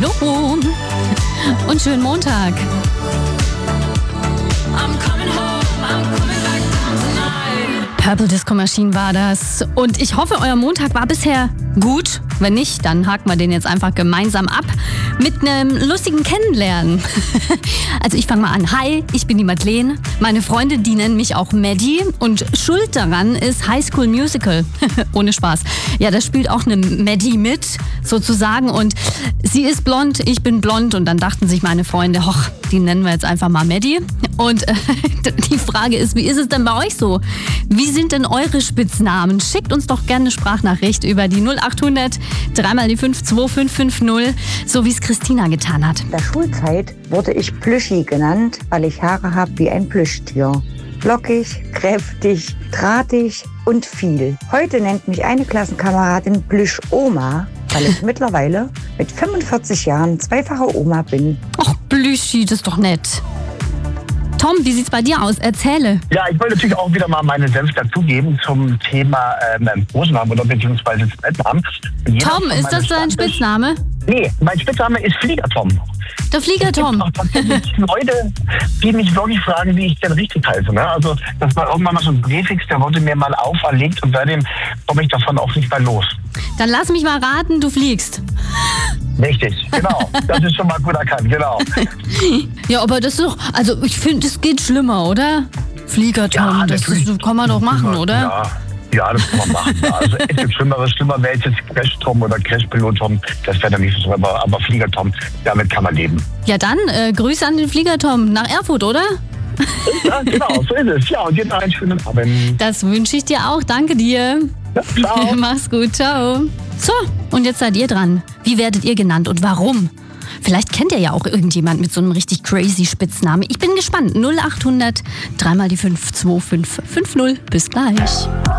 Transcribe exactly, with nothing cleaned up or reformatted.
Hallo und schönen Montag. Purple Disco Machine war das. Und ich hoffe, euer Montag war bisher gut. Wenn nicht, dann haken wir den jetzt einfach gemeinsam ab mit einem lustigen Kennenlernen. Also ich fange mal an. Hi, ich bin die Madeleine. Meine Freunde, die nennen mich auch Maddie. Und schuld daran ist High School Musical. Ohne Spaß. Ja, da spielt auch eine Maddie mit, sozusagen. Und sie ist blond, ich bin blond. Und dann dachten sich meine Freunde, hoch, die nennen wir jetzt einfach mal Maddie. Und äh, die Frage ist, wie ist es denn bei euch so? Wie sind denn eure Spitznamen? Schickt uns doch gerne eine Sprachnachricht über die null achthundert dreimal die fünf zwei fünf fünf null, so wie es Christina getan hat. In der Schulzeit wurde ich Plüschi genannt, weil ich Haare habe wie ein Plüschtier. Lockig, kräftig, drahtig und viel. Heute nennt mich eine Klassenkameradin Plüschoma, weil ich mittlerweile mit fünfundvierzig Jahren zweifache Oma bin. Ach, Plüschi, das ist doch nett. Tom, wie sieht's bei dir aus? Erzähle. Ja, ich wollte natürlich auch wieder mal meine Senf dazugeben zum Thema ähm, Rosennamen oder beziehungsweise Spitznamen. Tom, ist das dein Spitzname? Nee, mein Spitzname ist Flieger-Tom. Der Flieger-Tom. Es gibt auch tatsächlich Leute, die mich wirklich fragen, wie ich denn richtig heiße. Ne? Also das war irgendwann mal so ein Präfix, der wurde mir mal auferlegt und seitdem komme ich davon auch nicht mehr los. Dann lass mich mal raten, du fliegst. Richtig, genau. Das ist schon mal gut erkannt, genau. Ja, aber das ist doch, also ich finde, das geht schlimmer, oder? Flieger-Tom, Ja, das, natürlich. das kann man doch machen, Ja, oder? Ja. Ja, das kann man machen. Ja, also es gibt Schlimmeres. Schlimmer wäre jetzt Crash-Tom oder Crash-Pilot-Tom. Das wäre dann nicht so, aber, aber Flieger-Tom, damit kann man leben. Ja dann, äh, Grüße an den Flieger-Tom nach Erfurt, oder? Ja, genau, so ist es. Ja, und jetzt einen schönen Abend. Das wünsche ich dir auch. Danke dir. Ja, ciao. Mach's gut, ciao. So, und jetzt seid ihr dran. Wie werdet ihr genannt und warum? Vielleicht kennt ihr ja auch irgendjemand mit so einem richtig crazy Spitznamen. Ich bin gespannt. null achthundert dreimal die fünf zwei fünf fünf null. Bis gleich.